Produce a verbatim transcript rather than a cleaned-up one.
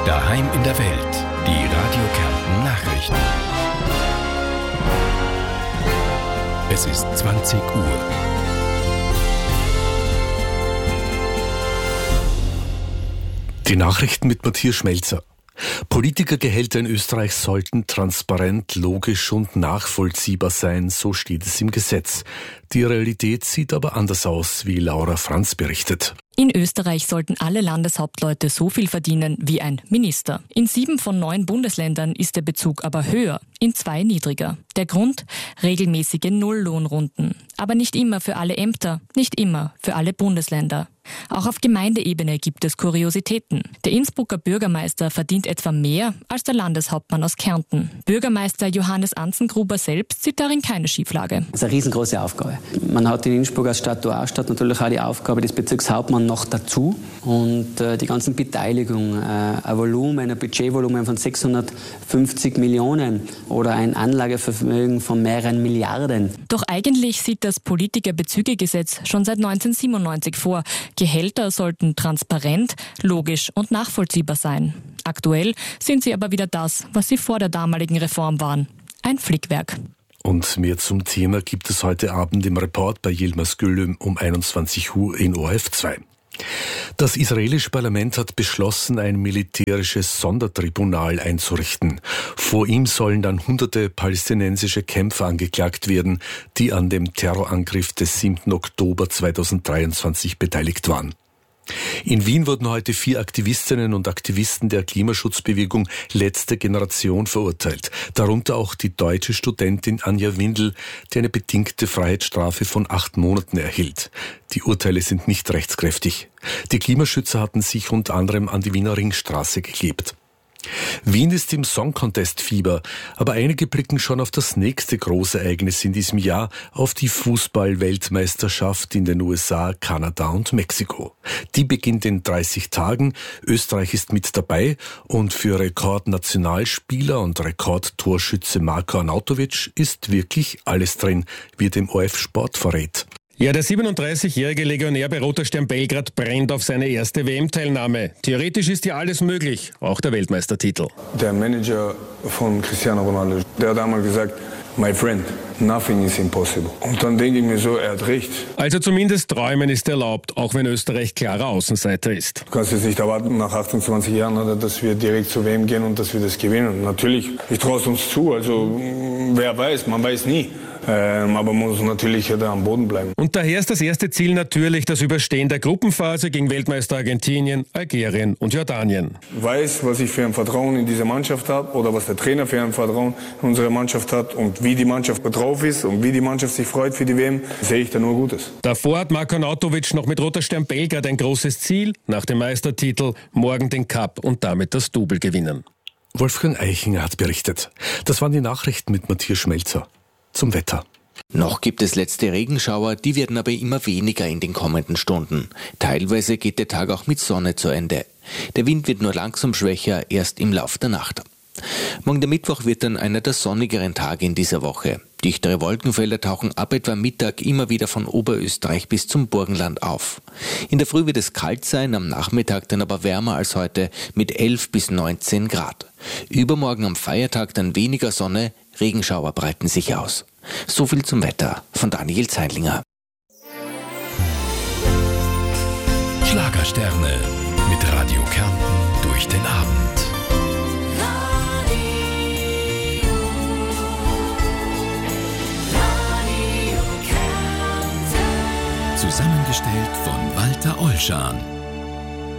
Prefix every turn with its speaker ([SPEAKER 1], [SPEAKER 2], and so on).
[SPEAKER 1] Daheim in der Welt. Die Radio Kärnten Nachrichten. Es ist zwanzig Uhr.
[SPEAKER 2] Die Nachrichten mit Matthias Schmelzer. Politikergehälter in Österreich sollten transparent, logisch und nachvollziehbar sein, so steht es im Gesetz. Die Realität sieht aber anders aus, wie Laura Franz berichtet.
[SPEAKER 3] In Österreich sollten alle Landeshauptleute so viel verdienen wie ein Minister. In sieben von neun Bundesländern ist der Bezug aber höher, in zwei niedriger. Der Grund? Regelmäßige Nulllohnrunden. Aber nicht immer für alle Ämter, nicht immer für alle Bundesländer. Auch auf Gemeindeebene gibt es Kuriositäten. Der Innsbrucker Bürgermeister verdient etwa mehr als der Landeshauptmann aus Kärnten. Bürgermeister Johannes Anzengruber selbst sieht darin keine Schieflage.
[SPEAKER 4] Das ist eine riesengroße Aufgabe. Man hat in Innsbruck als Statuarstadt natürlich auch die Aufgabe des Bezirkshauptmanns noch dazu. Und äh, die ganzen Beteiligungen, äh, ein Volumen, ein Budgetvolumen von sechshundertfünfzig Millionen oder ein Anlagevermögen von mehreren Milliarden.
[SPEAKER 3] Doch eigentlich sieht das Politikerbezügegesetz schon seit neunzehnhundertsiebenundneunzig vor. Gehälter sollten transparent, logisch und nachvollziehbar sein. Aktuell sind sie aber wieder das, was sie vor der damaligen Reform waren. Ein Flickwerk.
[SPEAKER 2] Und mehr zum Thema gibt es heute Abend im Report bei Yilmaz Gülüm um einundzwanzig Uhr in O R F zwei. Das israelische Parlament hat beschlossen, ein militärisches Sondertribunal einzurichten. Vor ihm sollen dann hunderte palästinensische Kämpfer angeklagt werden, die an dem Terrorangriff des siebten Oktober zweitausenddreiundzwanzig beteiligt waren. In Wien wurden heute vier Aktivistinnen und Aktivisten der Klimaschutzbewegung Letzte Generation verurteilt. Darunter auch die deutsche Studentin Anja Windel, die eine bedingte Freiheitsstrafe von acht Monaten erhielt. Die Urteile sind nicht rechtskräftig. Die Klimaschützer hatten sich unter anderem an die Wiener Ringstraße geklebt. Wien ist im Song Contest Fieber, aber einige blicken schon auf das nächste große Ereignis in diesem Jahr, auf die Fußball-Weltmeisterschaft in den U S A, Kanada und Mexiko. Die beginnt in dreißig Tagen, Österreich ist mit dabei und für Rekordnationalspieler und Rekordtorschütze Marko Arnautovic ist wirklich alles drin, wie dem O R F Sport verrät.
[SPEAKER 5] Ja, der siebenunddreißigjährige Legionär bei Roter Stern Belgrad brennt auf seine erste W M-Teilnahme. Theoretisch ist ja alles möglich, auch der Weltmeistertitel.
[SPEAKER 6] Der Manager von Cristiano Ronaldo, der hat einmal gesagt, my friend, nothing is impossible. Und dann denke ich mir so, er hat recht.
[SPEAKER 5] Also zumindest träumen ist erlaubt, auch wenn Österreich klarer Außenseiter ist.
[SPEAKER 6] Du kannst jetzt nicht erwarten, nach achtundzwanzig Jahren, dass wir direkt zur W M gehen und dass wir das gewinnen. Natürlich, ich traue es uns zu, also wer weiß, man weiß nie. Ähm, aber man muss natürlich da am Boden bleiben.
[SPEAKER 5] Und daher ist das erste Ziel natürlich das Überstehen der Gruppenphase gegen Weltmeister Argentinien, Algerien und Jordanien.
[SPEAKER 6] Ich weiß, was ich für ein Vertrauen in diese Mannschaft habe oder was der Trainer für ein Vertrauen in unsere Mannschaft hat und wie die Mannschaft drauf ist und wie die Mannschaft sich freut für die W M, sehe ich da nur Gutes.
[SPEAKER 5] Davor hat Marko Arnautovic noch mit Roter Stern Belgrad ein großes Ziel, nach dem Meistertitel morgen den Cup und damit das Double gewinnen.
[SPEAKER 2] Wolfgang Eichinger hat berichtet. Das waren die Nachrichten mit Matthias Schmelzer. Zum Wetter.
[SPEAKER 7] Noch gibt es letzte Regenschauer, die werden aber immer weniger in den kommenden Stunden. Teilweise geht der Tag auch mit Sonne zu Ende. Der Wind wird nur langsam schwächer, erst im Lauf der Nacht. Morgen der Mittwoch wird dann einer der sonnigeren Tage in dieser Woche. Dichtere Wolkenfelder tauchen ab etwa Mittag immer wieder von Oberösterreich bis zum Burgenland auf. In der Früh wird es kalt sein, am Nachmittag dann aber wärmer als heute mit elf bis neunzehn Grad. Übermorgen am Feiertag dann weniger Sonne, Regenschauer breiten sich aus. So viel zum Wetter von Daniel Zeidlinger.
[SPEAKER 1] Schlagersterne mit Radio Kärnten durch den Abend.
[SPEAKER 8] Radio, Radio Kärnten.
[SPEAKER 1] Zusammengestellt von Walter Olschan.